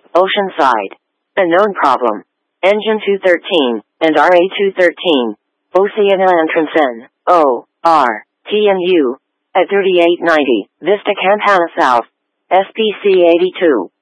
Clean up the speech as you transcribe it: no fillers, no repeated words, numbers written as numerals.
Oceanside. A known problem. Engine 213, and RA213. Oceana entrance N, O, R, T and U. At 3890, Vista Campana South. SPC 82.